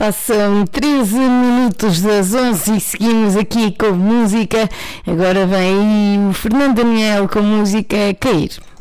Passam 13 minutos das 11 e seguimos aqui com música. Agora vem aí o Fernando Daniel com música Cair.